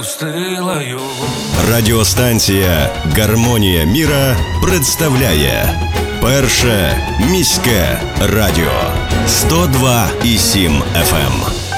відпустила його. Радіостанція «Гармонія міра» представляє Перше міське радіо 102,7 FM.